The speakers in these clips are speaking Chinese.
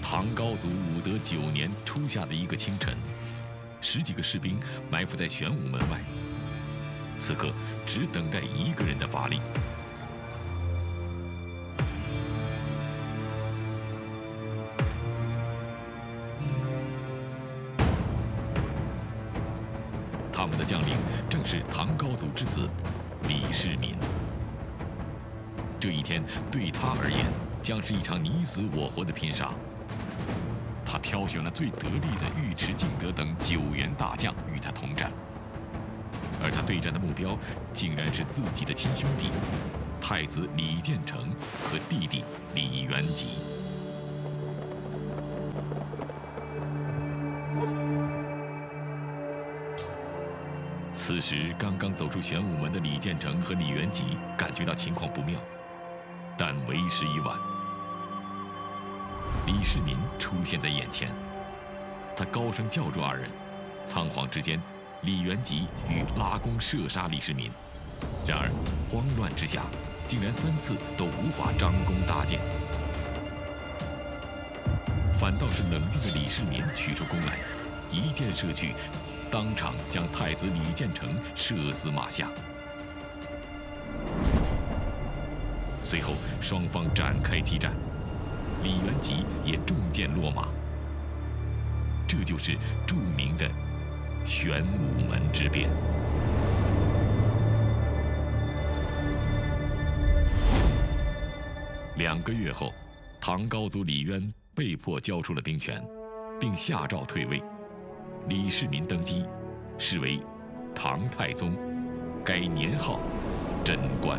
唐高祖武德9年初夏的一个清晨，10几个士兵埋伏在玄武门外，此刻只等待一个人的发力。他们的将领正是唐高祖之子李世民。这一天对他而言，将是一场你死我活的拼杀。他挑选了最得力的尉迟敬德等9员大将与他同战，而他对战的目标竟然是自己的亲兄弟太子李建成和弟弟李元吉。此时刚刚走出玄武门的李建成和李元吉感觉到情况不妙，但为时已晚。李世民出现在眼前，他高声叫住二人，仓皇之间，李元吉欲拉弓射杀李世民，然而慌乱之下，竟然3次都无法张弓搭箭，反倒是冷静的李世民取出弓来，一箭射去，当场将太子李建成射死马下。随后双方展开激战，李元吉也中箭落马。这就是著名的玄武门之变。2个月后，唐高祖李渊被迫交出了兵权，并下诏退位。李世民登基，是为唐太宗，改年号贞观。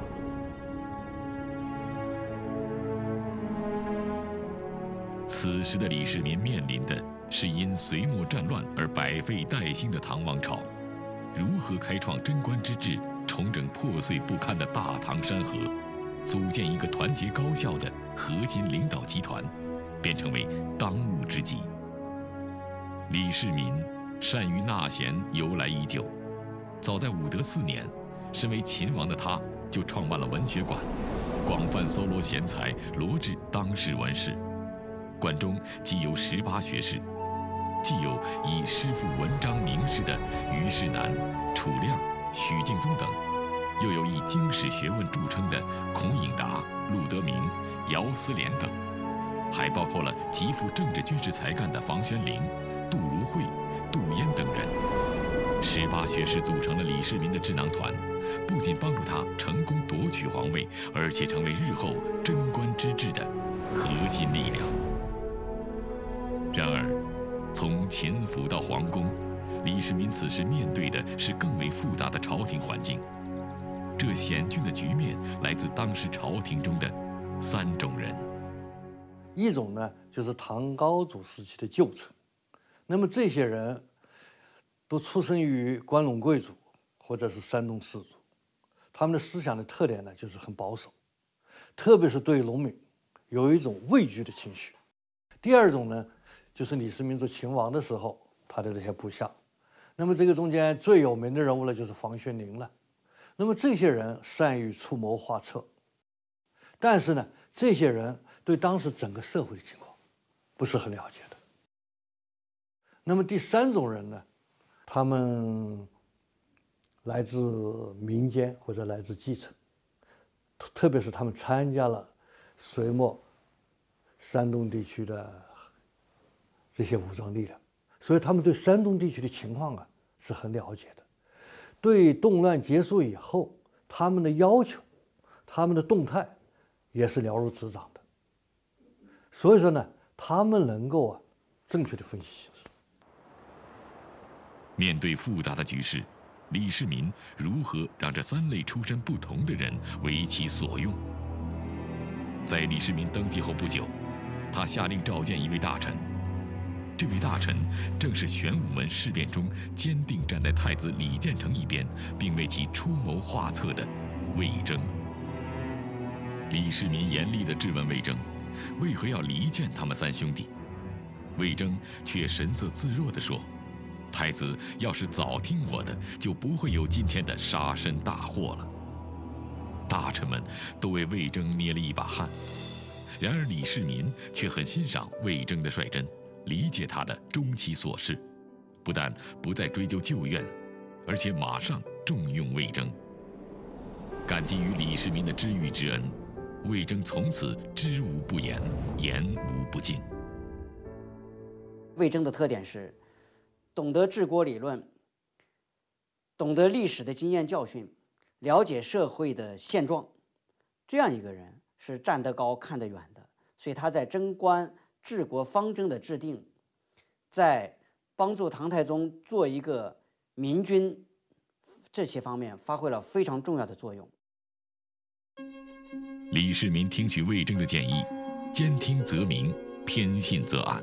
此时的李世民面临的是因隋末战乱而百废待兴的唐王朝，如何开创贞观之治，重整破碎不堪的大唐山河，组建一个团结高效的核心领导集团，便成为当务之急。李世民善于纳贤由来已久，早在武德4年，身为秦王的他就创办了文学馆，广泛搜罗贤才，罗致当世文士。馆中既有18学士，既有以诗赋文章名士的虞世南、楚亮、许敬宗等，又有以经史学问著称的孔颖达、陆德明、姚思廉等，还包括了极富政治军事才干的房玄龄、杜如晦、杜淹等人。18学士组成了李世民的智囊团，不仅帮助他成功夺取皇位，而且成为日后贞观之治的核心力量。然而，从秦府到皇宫，李世民此时面对的是更为复杂的朝廷环境。这险峻的局面来自当时朝廷中的3种人。 一种呢，就是唐高祖时期的旧臣，那么这些人都出生于关陇贵族或者是山东士族，他们的思想的特点呢，就是很保守，特别是对农民有一种畏惧的情绪。第二种呢，就是李世民做秦王的时候，他的这些部下。那么这个中间最有名的人物呢，就是房玄龄了。那么这些人善于出谋划策，但是呢，这些人对当时整个社会的情况不是很了解的。那么第3种人呢，他们来自民间或者来自基层，特别是他们参加了隋末山东地区的这些武装力量，所以他们对山东地区的情况是很了解的。对动乱结束以后，他们的要求、他们的动态也是了如指掌的。所以说呢，他们能够正确的分析形势。 面对复杂的局势，李世民如何让这3类出身不同的人为其所用？在李世民登基后不久，他下令召见一位大臣。这位大臣正是玄武门事变中坚定站在太子李建成一边，并为其出谋划策的魏征。李世民严厉地质问魏征，为何要离间他们3兄弟？魏征却神色自若地说：“太子要是早听我的，就不会有今天的杀身大祸了。”大臣们都为魏征捏了一把汗。 然而李世民却很欣赏魏征的率真，理解他的终其所事，不但不再追究旧怨，而且马上重用魏征。感激于李世民的知遇之恩，魏征从此知无不言，言无不尽。 魏征的特点是懂得治国理论，懂得历史的经验教训，了解社会的现状，这样一个人是站得高看得远的。所以他在贞观治国方针的制定，在帮助唐太宗做一个明君，这些方面发挥了非常重要的作用。 李世民听取魏征的建议，兼听则明，偏信则暗。